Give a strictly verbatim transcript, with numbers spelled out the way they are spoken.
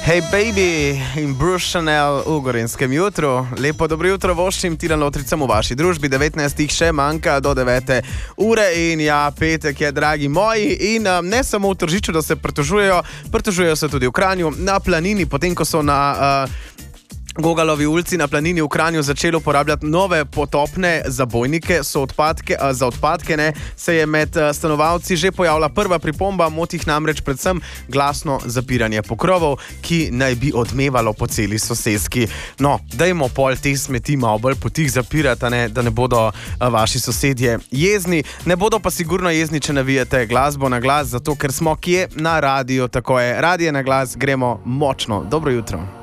Hey baby in Bruce Chanel v Gorenjskem jutru. Lepo dobro jutro voščim Tiran Lotricam v vaši družbi. devetnajst še manjka do devete ure in ja, petek je, dragi moji. In um, ne samo v Tržiču, da se pritožujejo, pritožujejo se tudi v Kranju, na Planini, potem ko so na... Uh, Gogalovi ulici na Planini v Kranju začeli uporabljati nove potopne zabojnike so odpadke, za odpadke, ne, se je med stanovalci že pojavila prva pripomba, moti jih namreč predvsem glasno zapiranje pokrovov, ki naj bi odmevalo po celi soseski. No, dajmo pol te smeti malo bolj potih zapirati, ne, da ne bodo vaši sosedje jezni. Ne bodo pa sigurno jezni, če navijete glasbo na glas, zato ker smo kje na radiju, tako je. Radio na glas, gremo močno. Dobro jutro.